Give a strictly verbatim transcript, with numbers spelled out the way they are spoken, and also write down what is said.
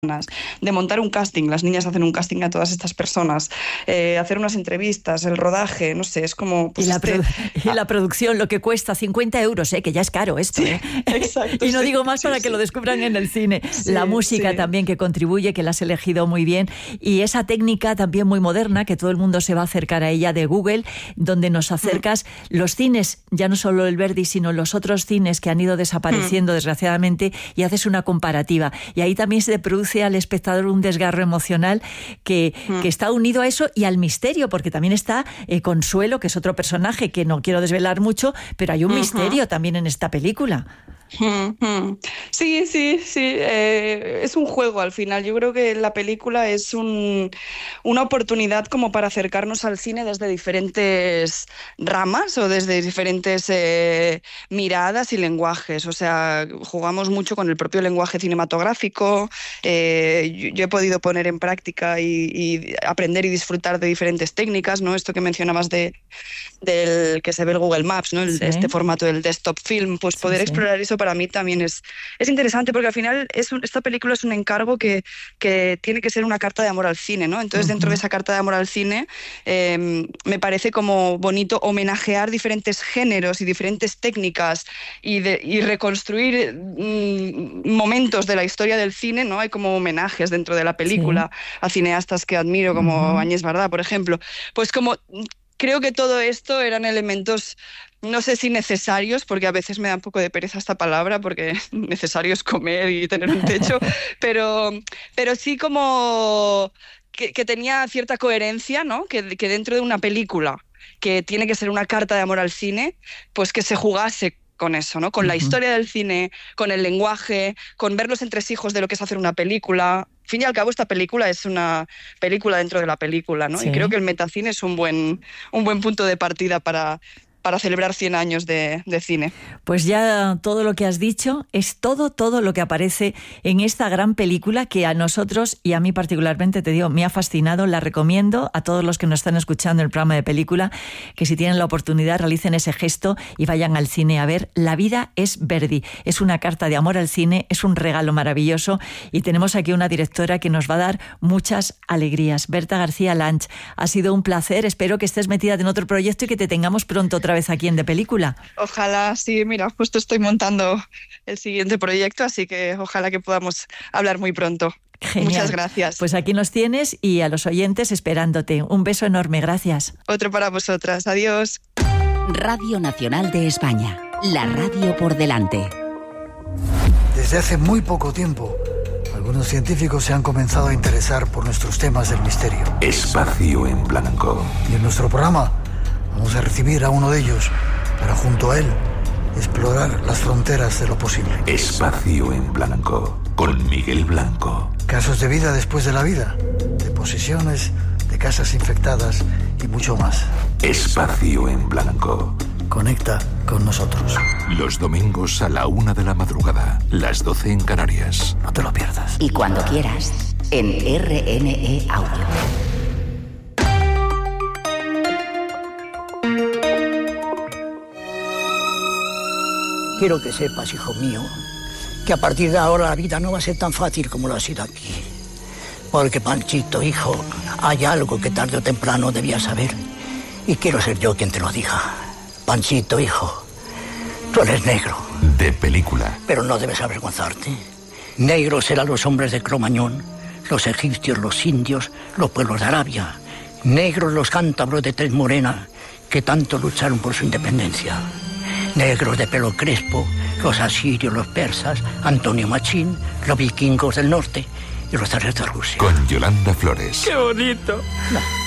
de montar un casting, las niñas hacen un casting a todas estas personas, eh, hacer unas entrevistas, el rodaje, no sé, es como... Pues y, la este... produ- y la producción, lo que cuesta cincuenta euros, eh, que ya es caro esto. Sí, eh. exacto, y no sí, digo más sí, para sí. que lo descubran en el cine. Sí, la música sí. también que contribuye, que la has elegido muy bien. Y esa técnica también muy moderna, que todo el mundo se va a acercar a ella, de Google, donde nos acercas mm. los cines, ya no solo el Verdi, sino los otros cines que han ido desapareciendo, mm. desgraciadamente, y haces una comparativa. Y ahí también se produce al espectador un desgarro emocional que, mm. que está unido a eso y al misterio, porque también está eh, Consuelo, que es otro personaje que no quiero desvelar mucho, pero hay un uh-huh. misterio también en esta película. Sí, sí, sí, eh, es un juego al final. Yo creo que la película es un, una oportunidad como para acercarnos al cine desde diferentes ramas o desde diferentes eh, miradas y lenguajes. O sea, jugamos mucho con el propio lenguaje cinematográfico. Eh, yo, yo he podido poner en práctica y, y aprender y disfrutar de diferentes técnicas, ¿no? Esto que mencionabas de, del que se ve el Google Maps, ¿no? El, sí. Este formato del desktop film, pues poder sí, explorar sí. eso para mí también es, es interesante, porque al final es un, esta película es un encargo que, que tiene que ser una carta de amor al cine, ¿no? Entonces, uh-huh. dentro de esa carta de amor al cine, eh, me parece como bonito homenajear diferentes géneros y diferentes técnicas y, de, y reconstruir mm, momentos de la historia del cine, ¿no? Hay como homenajes dentro de la película sí. a cineastas que admiro, como uh-huh. Agnès Varda, por ejemplo. Pues como... Creo que todo esto eran elementos, no sé si necesarios, porque a veces me da un poco de pereza esta palabra, porque necesario es comer y tener un techo, pero, pero sí como que, que tenía cierta coherencia, ¿no? Que, que dentro de una película que tiene que ser una carta de amor al cine, pues que se jugase con eso, ¿no? Con uh-huh. la historia del cine, con el lenguaje, con ver los entresijos de lo que es hacer una película. Al fin y al cabo, esta película es una película dentro de la película, ¿no? Sí. Y creo que el metacine es un buen, un buen punto de partida para... para celebrar cien años de, de cine. Pues ya todo lo que has dicho es todo, todo lo que aparece en esta gran película que a nosotros y a mí particularmente, te digo, me ha fascinado. La recomiendo a todos los que nos están escuchando el programa de película, que si tienen la oportunidad realicen ese gesto y vayan al cine a ver La vida es Verdi. Es una carta de amor al cine, es un regalo maravilloso y tenemos aquí una directora que nos va a dar muchas alegrías. Berta García Lanch, ha sido un placer. Espero que estés metida en otro proyecto y que te tengamos pronto otra vez aquí en De Película. Ojalá, sí, mira, justo estoy montando el siguiente proyecto, así que ojalá que podamos hablar muy pronto. Genial. Muchas gracias. Pues aquí nos tienes y a los oyentes esperándote. Un beso enorme, gracias. Otro para vosotras, adiós. Radio Nacional de España, la radio por delante. Desde hace muy poco tiempo, algunos científicos se han comenzado a interesar por nuestros temas del misterio. Espacio en Blanco. Y en nuestro programa vamos a recibir a uno de ellos para, junto a él, explorar las fronteras de lo posible. Espacio en Blanco, con Miguel Blanco. Casos de vida después de la vida, de posesiones, de casas infectadas y mucho más. Espacio en Blanco. Conecta con nosotros. Los domingos a la una de la madrugada, las doce en Canarias. No te lo pierdas. Y cuando quieras, en R N E Audio. Quiero que sepas, hijo mío, que a partir de ahora la vida no va a ser tan fácil como lo ha sido aquí. Porque, Panchito, hijo, hay algo que tarde o temprano debías saber. Y quiero ser yo quien te lo diga. Panchito, hijo, tú eres negro. De Película. Pero no debes avergonzarte. Negros eran los hombres de Cromañón, los egipcios, los indios, los pueblos de Arabia. Negros los cántabros de Tez Morena, que tanto lucharon por su independencia. Negros de pelo crespo, los asirios, los persas, Antonio Machín, los vikingos del norte y los zares de Rusia. Con Yolanda Flores. ¡Qué bonito! No.